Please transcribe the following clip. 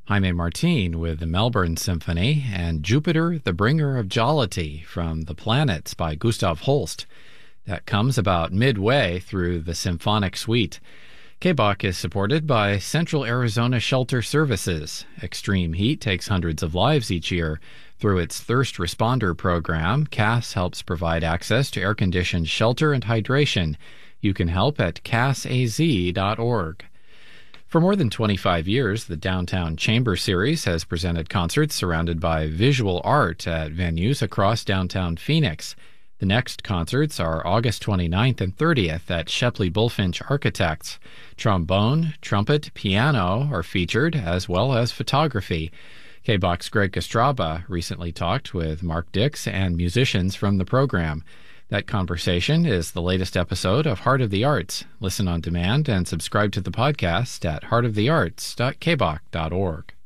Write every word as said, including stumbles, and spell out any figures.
Jaime Martin with the Melbourne Symphony, and Jupiter, the Bringer of Jollity from The Planets by Gustav Holst. That comes about midway through the symphonic suite. K B O C is supported by Central Arizona Shelter Services. Extreme heat takes hundreds of lives each year. Through its Thirst Responder program, C A S helps provide access to air-conditioned shelter and hydration. You can help at cas a z dot org. For more than twenty-five years, the Downtown Chamber Series has presented concerts surrounded by visual art at venues across downtown Phoenix. The next concerts are August twenty-ninth and thirtieth at Shepley Bulfinch Architects. Trombone, trumpet, piano are featured, as well as photography. K B O C's Greg Kostraba recently talked with Mark Dix and musicians from the program. That conversation is the latest episode of Heart of the Arts. Listen on demand and subscribe to the podcast at heart of the arts dot k b o c dot org.